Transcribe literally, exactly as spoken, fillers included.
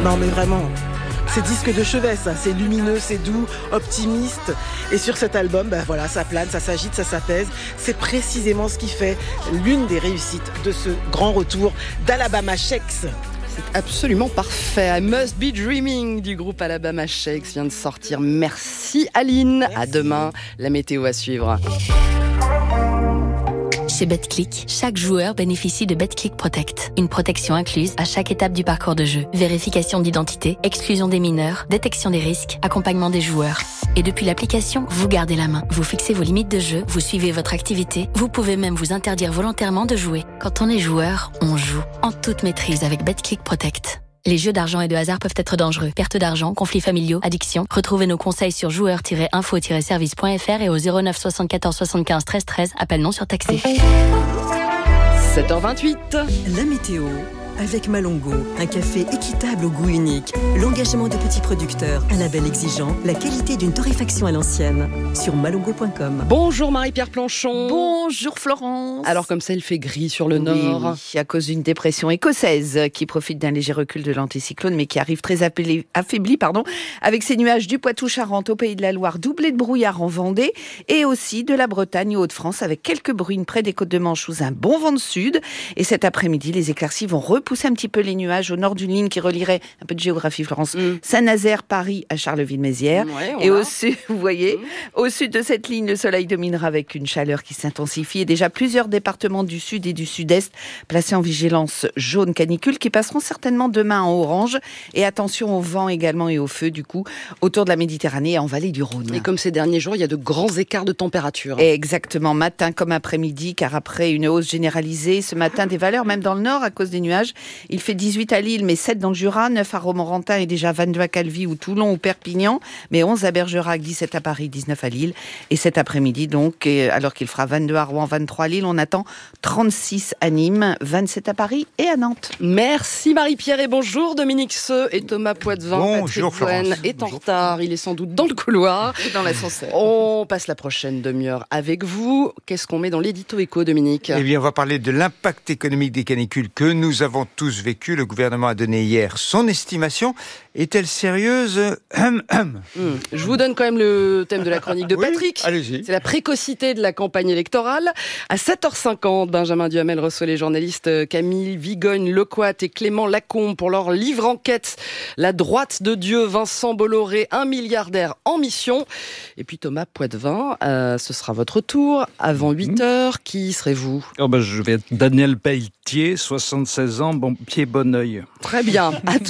Non mais vraiment, c'est disque de chevet ça, c'est lumineux, c'est doux, optimiste. Et sur cet album, ben voilà, ça plane, ça s'agite, ça s'apaise. C'est précisément ce qui fait l'une des réussites de ce grand retour d'Alabama Shakes. C'est absolument parfait. I Must Be Dreaming du groupe Alabama Shakes vient de sortir. Merci Aline. Merci. À demain. La météo à suivre. Chez BetClick, chaque joueur bénéficie de BetClick Protect. Une protection incluse à chaque étape du parcours de jeu. Vérification d'identité, exclusion des mineurs, détection des risques, accompagnement des joueurs. Et depuis l'application, vous gardez la main. Vous fixez vos limites de jeu, vous suivez votre activité, vous pouvez même vous interdire volontairement de jouer. Quand on est joueur, on joue. En toute maîtrise avec BetClick Protect. Les jeux d'argent et de hasard peuvent être dangereux. Perte d'argent, conflits familiaux, addiction. Retrouvez nos conseils sur joueurs tiret info tiret service point f r et au zéro neuf soixante-quatorze soixante-quinze treize treize. Appel non surtaxé. sept heures vingt-huit. La météo. Avec Malongo, un café équitable au goût unique, l'engagement de petits producteurs, un label exigeant, la qualité d'une torréfaction à l'ancienne. Sur malongo point com. Bonjour Marie-Pierre Planchon. Bonjour Florence. Alors comme ça, il fait gris sur le oui, nord. Oui, à cause d'une dépression écossaise qui profite d'un léger recul de l'anticyclone, mais qui arrive très affaibli, affaibli pardon, avec ses nuages du Poitou-Charentes au Pays de la Loire, doublés de brouillard en Vendée, et aussi de la Bretagne aux Hauts-de-France, avec quelques bruines près des côtes de Manche sous un bon vent de sud. Et cet après-midi, les éclaircies vont repousser un petit peu les nuages au nord d'une ligne qui relierait, un peu de géographie Florence, mm. Saint-Nazaire, Paris à Charleville-Mézières. Ouais, et va. au sud, vous voyez, mm. au sud de cette ligne, le soleil dominera avec une chaleur qui s'intensifie. Et déjà plusieurs départements du sud et du sud-est placés en vigilance jaune canicule qui passeront certainement demain en orange. Et attention au vent également et au feu, du coup, autour de la Méditerranée et en vallée du Rhône. Et comme ces derniers jours, il y a de grands écarts de température. Et exactement, matin comme après-midi, car après une hausse généralisée, ce matin des valeurs, même dans le nord, à cause des nuages, il fait dix-huit à Lille, mais sept dans le Jura, neuf à Romorantin et déjà vingt-deux à Calvi ou Toulon ou Perpignan, mais onze à Bergerac, dix-sept à Paris, dix-neuf à Lille. Et cet après-midi, donc, alors qu'il fera vingt-deux à Rouen, vingt-trois à Lille, on attend trente-six à Nîmes, vingt-sept à Paris et à Nantes. Merci Marie-Pierre et bonjour Dominique Seux et Thomas Poitvin. Bonjour Patrick Gouen est en bonjour. retard, il est sans doute dans le couloir. Et dans l'ascenseur. On passe la prochaine demi-heure avec vous. Qu'est-ce qu'on met dans l'édito éco, Dominique ? Eh bien, on va parler de l'impact économique des canicules que nous avons tous vécu. Le gouvernement a donné hier son estimation. Est-elle sérieuse ? hum, hum. Mmh. Je vous donne quand même le thème de la chronique de Oui, Patrick. allez-y. C'est la précocité de la campagne électorale. À sept heures cinquante, Benjamin Duhamel reçoit les journalistes Camille Vigogne, Lecoat et Clément Lacombe pour leur livre enquête. La droite de Dieu, Vincent Bolloré, un milliardaire en mission. Et puis Thomas Poitvin, euh, ce sera votre tour. Avant huit heures, qui serez-vous ? Oh ben, je vais être Daniel Pelletier, soixante-seize ans, bon pied, bon oeil. Très bien. À tout